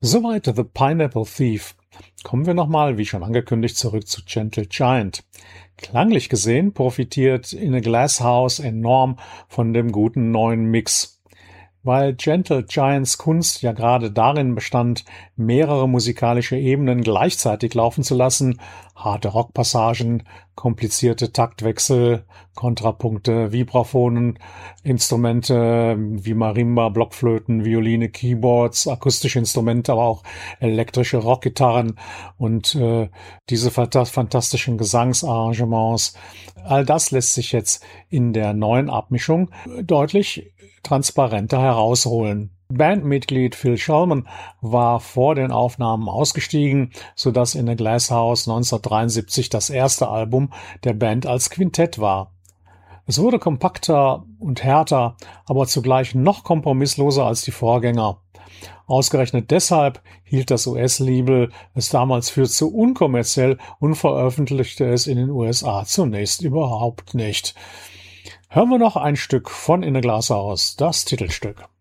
Soweit The Pineapple Thief. Kommen wir nochmal, wie schon angekündigt, zurück zu Gentle Giant. Klanglich gesehen profitiert In a Glass House enorm von dem guten neuen Mix. Weil Gentle Giants Kunst ja gerade darin bestand, mehrere musikalische Ebenen gleichzeitig laufen zu lassen, harte Rockpassagen, komplizierte Taktwechsel, Kontrapunkte, Vibraphonen, Instrumente wie Marimba, Blockflöten, Violine, Keyboards, akustische Instrumente, aber auch elektrische Rockgitarren und diese fantastischen Gesangsarrangements. All das lässt sich jetzt in der neuen Abmischung deutlich transparenter herausholen. Bandmitglied Phil Shelman war vor den Aufnahmen ausgestiegen, sodass In a Glass House 1973 das erste Album der Band als Quintett war. Es wurde kompakter und härter, aber zugleich noch kompromissloser als die Vorgänger. Ausgerechnet deshalb hielt das US-Label es damals für zu unkommerziell und veröffentlichte es in den USA zunächst überhaupt nicht. Hören wir noch ein Stück von In a Glass House, das Titelstück.